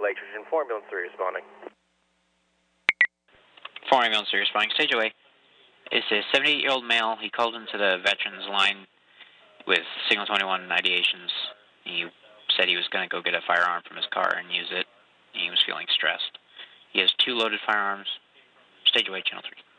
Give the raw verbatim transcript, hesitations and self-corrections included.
Lake Station, four ambulance three responding. four ambulance three responding, stage away. It's a seventy-eight-year-old male. He called into the veterans line with Signal twenty-one ideations. He said he was going to go get a firearm from his car and use it, and he was feeling stressed. He has two loaded firearms. Stage away, channel three.